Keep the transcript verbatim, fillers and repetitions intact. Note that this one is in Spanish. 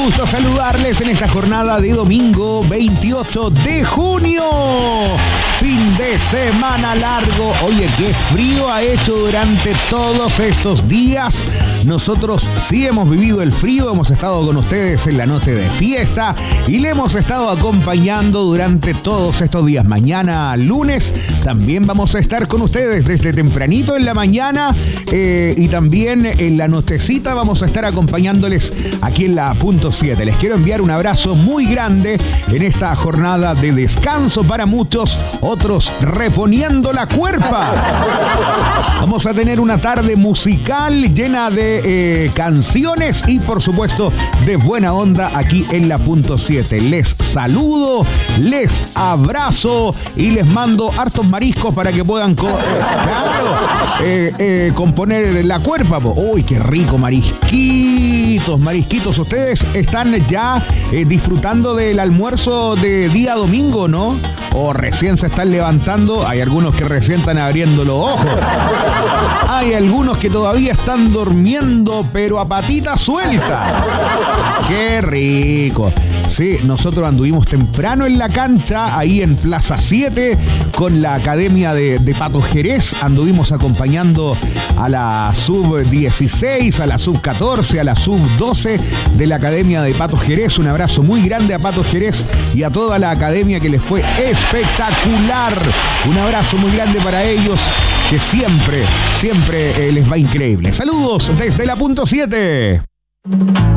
gusto saludarles en esta jornada de domingo veintiocho de junio. Fin de semana largo. Oye, qué frío ha hecho durante todos estos días. Nosotros sí hemos vivido el frío, hemos estado con ustedes en la noche de fiesta y le hemos estado acompañando durante todos estos días. Mañana, lunes, también vamos a estar con ustedes desde tempranito en la mañana eh, y también en la nochecita vamos a estar acompañándoles aquí en la punto siete. Les quiero enviar un abrazo muy grande en esta jornada de descanso para muchos, otros reponiendo la cuerpa. Vamos a tener una tarde musical llena de eh, canciones y por supuesto de buena onda aquí en la punto siete. Les saludo, les abrazo y les mando hartos mariscos para que puedan co- eh, claro, eh, eh, componer la cuerpa. Uy, qué rico, marisquitos, marisquitos. Ustedes están ya eh, disfrutando del almuerzo de día domingo, ¿no? O recién se están levantando. Hay algunos que recién están abriendo los ojos. Hay algunos que todavía están durmiendo, pero a patita suelta. ¡Qué rico! Sí, nosotros anduvimos temprano en la cancha, ahí en Plaza siete, con la Academia de, de Pato Jerez. Anduvimos acompañando a la sub dieciséis, a la sub catorce, a la sub doce de la Academia de Pato Jerez. Un abrazo muy grande a Pato Jerez y a toda la academia, que les fue espectacular. Un abrazo muy grande para ellos, que siempre, siempre eh, les va increíble. Saludos desde la punto siete.